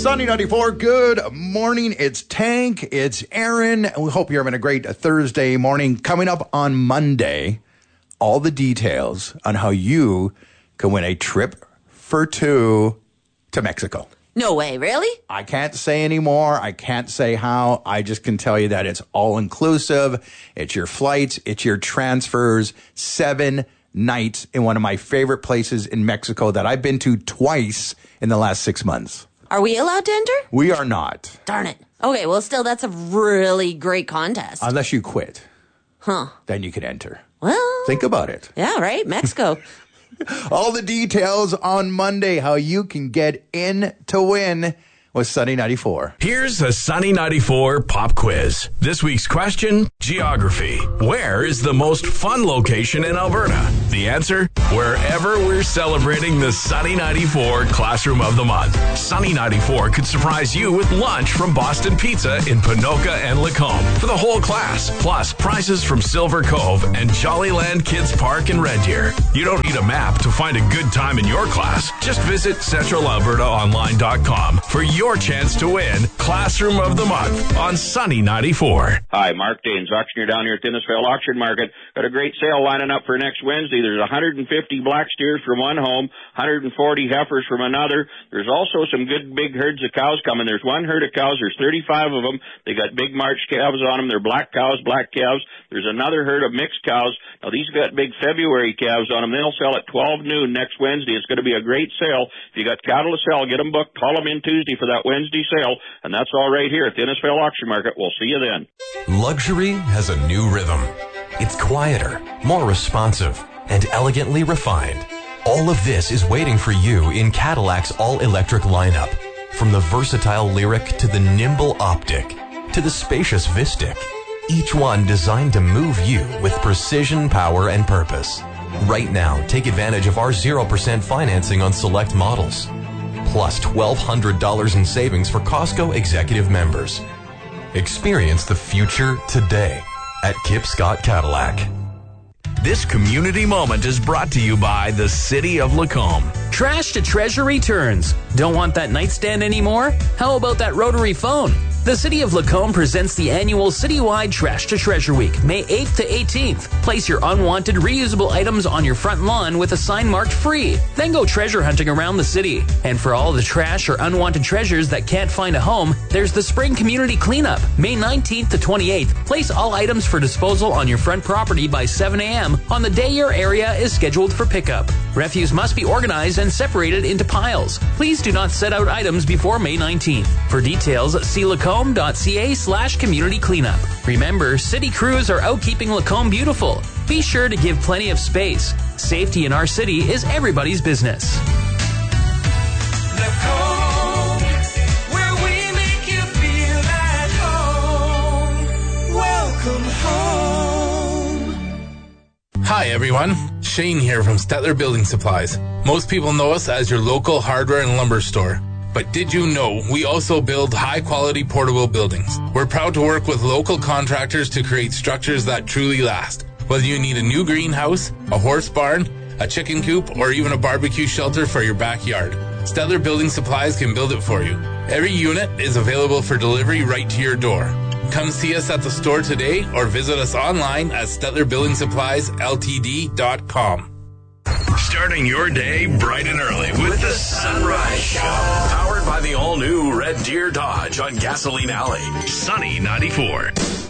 Sunny 94, good morning. It's Tank, it's Aaron, and we hope you're having a great Thursday morning. Coming up on Monday, all the details on how you can win a trip for two to Mexico. No way, really? I can't say anymore. I can't say how. I just can tell you that it's all inclusive. It's your flights, it's your transfers, 7 nights in one of my favorite places in Mexico that I've been to twice in the last 6 months. Are we allowed to enter? We are not. Darn it. Okay, well, still, that's a really great contest. Unless you quit. Huh. Then you can enter. Well. Think about it. Yeah, right? Mexico. All the details on Monday, how you can get in to win with Sunny 94. Here's the Sunny 94 pop quiz. This week's question, geography. Where is the most fun location in Alberta? The answer, wherever we're celebrating the Sunny 94 Classroom of the Month. Sunny 94 could surprise you with lunch from Boston Pizza in Ponoka and Lacombe for the whole class. Plus, prizes from Silver Cove and Jollyland Kids Park in Red Deer. You don't need a map to find a good time in your class. Just visit centralalbertaonline.com for your chance to win Classroom of the Month on Sunny 94. Hi, Mark Danes, auctioneer down here at Innisfail Auction Market. Got a great sale lining up for next Wednesday. There's 150 black steers from one home, 140 heifers from another. There's also some good big herds of cows coming. There's one herd of cows. There's 35 of them. They got big March calves on them. They're black cows, black calves. There's another herd of mixed cows. Now, these got big February calves on them. They'll sell at 12 noon next Wednesday. It's going to be a great sale. If you got cattle to sell, get them booked. Call them in Tuesday for that Wednesday sale. And that's all right here at the Innisfail Auction Market. We'll see you then. Luxury has a new rhythm. It's quieter, more responsive, and elegantly refined. All of this is waiting for you in Cadillac's all-electric lineup. From the versatile Lyric to the nimble Optic to the spacious Vistic. Each one designed to move you with precision, power, and purpose. Right now, take advantage of our 0% financing on select models. Plus $1,200 in savings for Costco Executive members. Experience the future today at Kip Scott Cadillac. This community moment is brought to you by the City of Lacombe. Trash to Treasure returns. Don't want that nightstand anymore? How about that rotary phone? The City of Lacombe presents the annual citywide Trash to Treasure Week, May 8th to 18th. Place your unwanted reusable items on your front lawn with a sign marked free. Then go treasure hunting around the city. And for all the trash or unwanted treasures that can't find a home, there's the Spring Community Cleanup, May 19th to 28th. Place all items for disposal on your front property by 7 a.m. on the day your area is scheduled for pickup. Refuse must be organized and separated into piles. Please do not set out items before May 19th. For details, see lacombe.ca/community cleanup. Remember, city crews are out keeping Lacombe beautiful. Be sure to give plenty of space. Safety in our city is everybody's business. Lacombe, where we make you feel at home. Welcome home. Hi everyone, Shane here from Stettler Building Supplies. Most people know us as your local hardware and lumber store. But did you know we also build high-quality portable buildings? We're proud to work with local contractors to create structures that truly last. Whether you need a new greenhouse, a horse barn, a chicken coop, or even a barbecue shelter for your backyard, Stettler Building Supplies can build it for you. Every unit is available for delivery right to your door. Come see us at the store today or visit us online at StettlerBuildingSuppliesLTD.com. Starting your day bright and early with the Sunrise Show. Powered by the all-new Red Deer Dodge on Gasoline Alley. Sunny 94.